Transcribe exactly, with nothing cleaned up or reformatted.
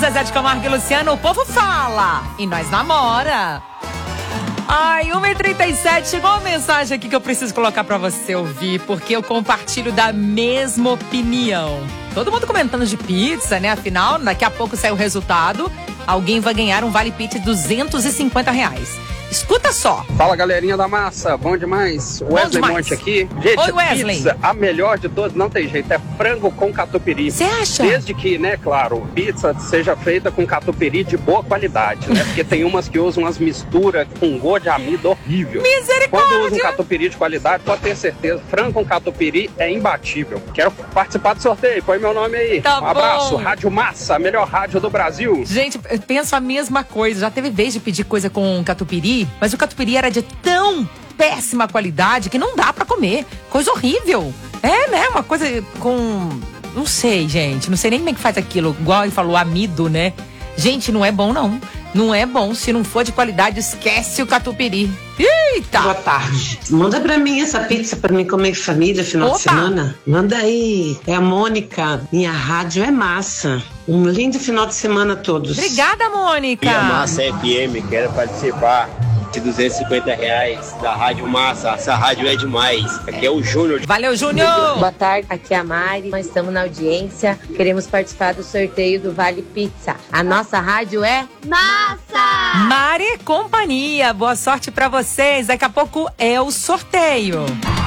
Zezé de Camargo e Luciano, o povo fala e nós namora. Ai, uma e trinta e sete, chegou uma mensagem aqui que eu preciso colocar pra você ouvir, porque eu compartilho da mesma opinião. Todo mundo comentando de pizza, né? Afinal, daqui a pouco sai o resultado, alguém vai ganhar um Vale Pizza de duzentos e cinquenta reais. Escuta só. Fala, galerinha da massa, bom demais. Bom Wesley demais. Monte aqui. Gente, Oi, Wesley. Pizza, a melhor de todas, não tem jeito, é frango com catupiry. Você acha? Desde que, né, claro, pizza seja feita com catupiry de boa qualidade, né? Porque tem umas que usam umas misturas com gosto de amido horrível. Misericórdia! Quando usa um catupiry de qualidade, pode ter certeza, frango com catupiry é imbatível. Quero participar do sorteio, põe meu nome aí. Tá um abraço, bom. Rádio Massa, a melhor rádio do Brasil. Gente, eu penso a mesma coisa. Já teve vez de pedir coisa com catupiry, mas o catupiry era de tão péssima qualidade que não dá pra comer. Coisa horrível. É, né? Uma coisa com... Não sei, gente. Não sei nem como é que faz aquilo. Igual ele falou, amido, né? Gente, não é bom, não. Não é bom. Se não for de qualidade, esquece o catupiry. Eita! Boa tarde. Manda pra mim essa pizza pra mim comer em família final Opa! de semana. Manda aí. É a Mônica. Minha rádio é massa. Um lindo final de semana a todos. Obrigada, Mônica. Minha Massa F M, quero participar de duzentos e cinquenta reais da Rádio Massa. Essa rádio é demais. Aqui é o Júnior. Valeu, Júnior. Boa tarde, aqui é a Mari, nós estamos na audiência, queremos participar do sorteio do Vale Pizza. A nossa rádio é Massa! Mari e companhia, boa sorte pra vocês. Daqui a pouco é o sorteio.